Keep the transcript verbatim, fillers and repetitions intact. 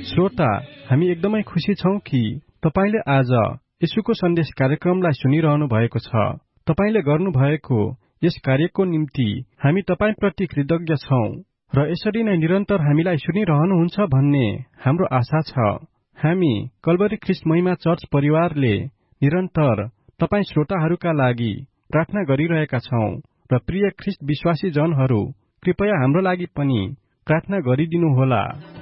श्रोता, हामी एकदमै खुसी छौं कि तपाईले आज येशूको सन्देश कार्यक्रमलाई सुनिरहनु भएको छ। तपाईले गर्नुभएको यस कार्यको निम्ति हामी तपाईप्रति कृतज्ञ छौं र यसरी नै निरन्तर हामीलाई सुनिरहनुहुन्छ भन्ने हाम्रो आशा छ। हामी कल्वरी ख्रिस्ट महिमा चर्च परिवारले निरन्तर तपाई श्रोताहरूका लागि प्रार्थना गरिरहेका छौं र प्रिय ख्रिस्ट विश्वासी जनहरू, कृपया हाम्रो लागि पनि प्रार्थना गरिदिनुहोला।